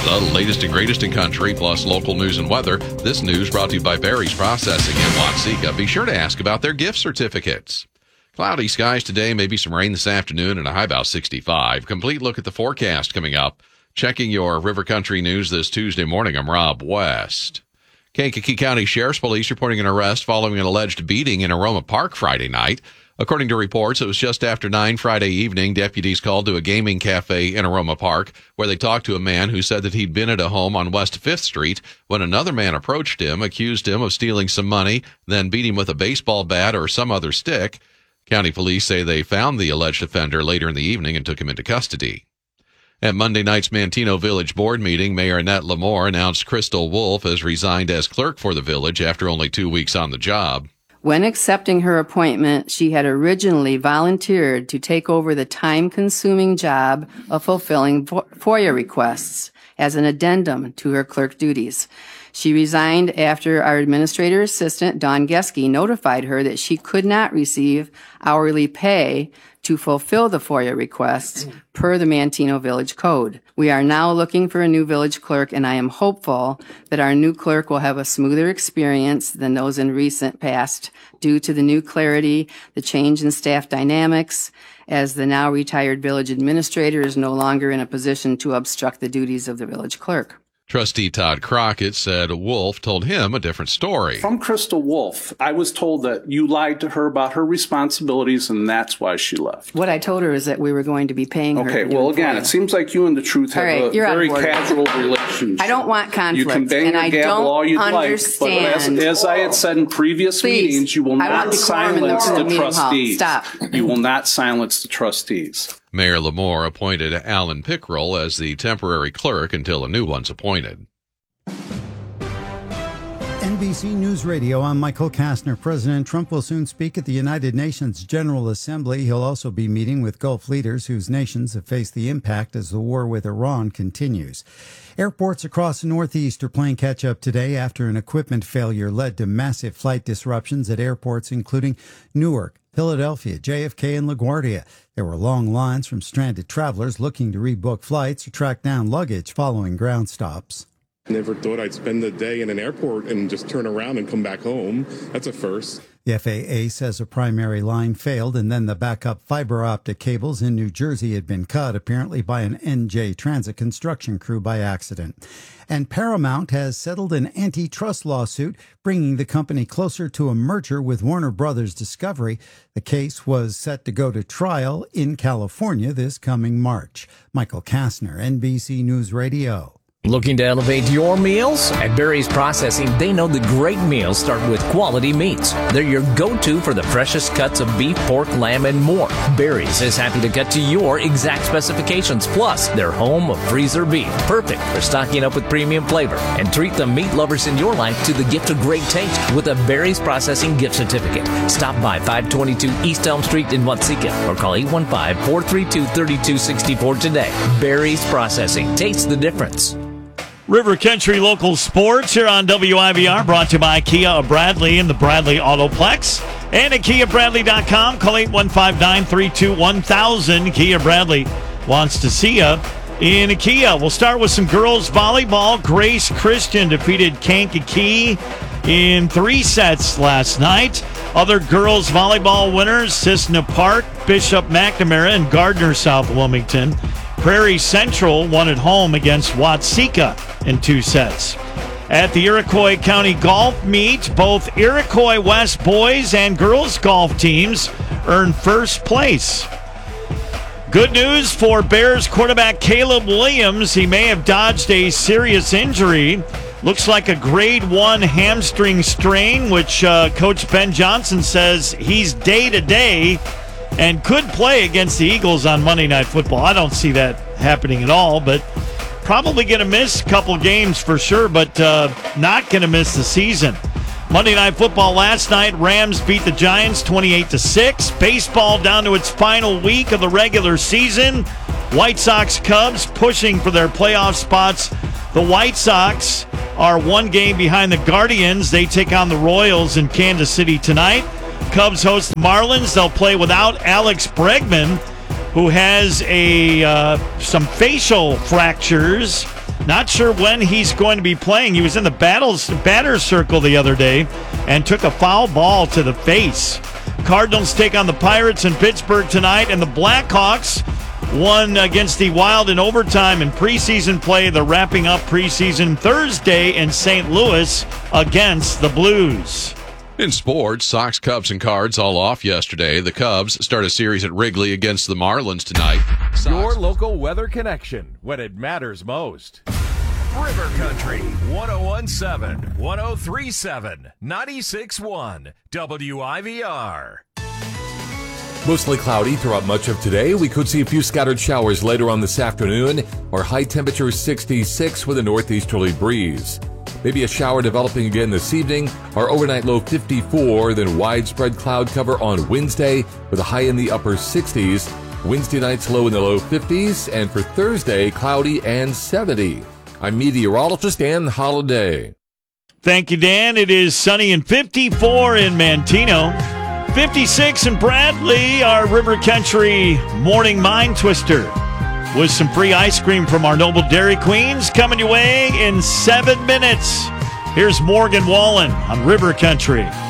The latest and greatest in country, plus local news and weather. This news brought to you by Barry's Processing in Watseka. Be sure to ask about their gift certificates. Cloudy skies today, maybe some rain this afternoon, and a high about 65. Complete look at the forecast coming up. Checking your River Country news this Tuesday morning, I'm Rob West. Kankakee County Sheriff's Police reporting an arrest following an alleged beating in Aroma Park Friday night. According to reports, it was just after 9 Friday evening. Deputies called to a gaming cafe in Aroma Park where they talked to a man who said that he'd been at a home on West 5th Street when another man approached him, accused him of stealing some money, then beat him with a baseball bat or some other stick. County police say they found the alleged offender later in the evening and took him into custody. At Monday night's Manteno Village Board meeting, Mayor Annette Lamore announced Crystal Wolf has resigned as clerk for the village after only 2 weeks on the job. When accepting her appointment, she had originally volunteered to take over the time-consuming job of fulfilling FOIA requests as an addendum to her clerk duties. She resigned after our administrator assistant, Dawn Geske, notified her that she could not receive hourly pay to fulfill the FOIA requests per the Manteno Village Code. We are now looking for a new village clerk, and I am hopeful that our new clerk will have a smoother experience than those in recent past due to the new clarity, the change in staff dynamics, as the now retired village administrator is no longer in a position to obstruct the duties of the village clerk. Trustee Todd Crockett said Wolf told him a different story. From Crystal Wolf, I was told that you lied to her about her responsibilities, and that's why she left. What I told her is that we were going to be paying her. Okay, well, again, it seems like you and the truth have a very casual relationship. I don't want conflict. You can bang your gavel all you'd like, but as I had said in previous meetings, you will not silence the trustees. Stop. You will not silence the trustees. Mayor Lamore appointed Alan Pickrell as the temporary clerk until a new one's appointed. NBC News Radio, I'm Michael Kastner. President Trump will soon speak at the United Nations General Assembly. He'll also be meeting with Gulf leaders whose nations have faced the impact as the war with Iran continues. Airports across the Northeast are playing catch-up today after an equipment failure led to massive flight disruptions at airports including Newark, Philadelphia, JFK, and LaGuardia. There were long lines from stranded travelers looking to rebook flights or track down luggage following ground stops. Never thought I'd spend the day in an airport and just turn around and come back home. That's a first. The FAA says a primary line failed and then the backup fiber optic cables in New Jersey had been cut, apparently by an NJ Transit construction crew by accident. And Paramount has settled an antitrust lawsuit, bringing the company closer to a merger with Warner Brothers Discovery. The case was set to go to trial in California this coming March. Michael Kastner, NBC News Radio. Looking to elevate your meals? At Barry's Processing, they know the great meals start with quality meats. They're your go-to for the freshest cuts of beef, pork, lamb, and more. Barry's is happy to cut to your exact specifications. Plus, they're home of freezer beef, perfect for stocking up with premium flavor. And treat the meat lovers in your life to the gift of great taste with a Barry's Processing gift certificate. Stop by 522 East Elm Street in Watseka or call 815-432-3264 today. Barry's Processing. Taste the difference. River Country Local Sports here on WIBR, brought to you by Kia of Bradley and the Bradley Autoplex. And at KiaBradley.com, call 815-932-1000. Kia Bradley wants to see you in a Kia. We'll start with some girls volleyball. Grace Christian defeated Kankakee in 3 sets last night. Other girls volleyball winners, Cissna Park, Bishop McNamara, and Gardner South Wilmington. Prairie Central won at home against Watseka in 2 sets. At the Iroquois County Golf Meet, both Iroquois West boys and girls golf teams earned first place. Good news for Bears quarterback Caleb Williams. He may have dodged a serious injury. Looks like a grade 1 hamstring strain, which Coach Ben Johnson says he's day-to-day and could play against the Eagles on Monday Night Football. I don't see that happening at all, but probably going to miss a couple games for sure, but not going to miss the season. Monday Night Football last night, Rams beat the Giants 28-6. Baseball down to its final week of the regular season. White Sox Cubs pushing for their playoff spots. The White Sox are 1 game behind the Guardians. They take on the Royals in Kansas City tonight. Cubs host the Marlins. They'll play without Alex Bregman, who has some facial fractures. Not sure when he's going to be playing. He was in the batter's circle the other day and took a foul ball to the face. Cardinals take on the Pirates in Pittsburgh tonight, and the Blackhawks won against the Wild in overtime in preseason play. They're wrapping up preseason Thursday in St. Louis against the Blues. In sports, Sox, Cubs, and Cards all off yesterday. The Cubs start a series at Wrigley against the Marlins tonight. Your local weather connection when it matters most. River Country, 101.7, 103.7, 96.1, WIVR. Mostly cloudy throughout much of today. We could see a few scattered showers later on this afternoon. Our high temperature 66 with a northeasterly breeze. Maybe a shower developing again this evening. Our overnight low 54, then widespread cloud cover on Wednesday with a high in the upper 60s. Wednesday night's low in the low 50s, and for Thursday, cloudy and 70. I'm meteorologist Dan Holliday. Thank you, Dan. It is sunny and 54 in Manteno. 56 in Bradley, our River Country morning mind twister with some free ice cream from our Noble Dairy Queens coming your way in 7 minutes. Here's Morgan Wallen on River Country.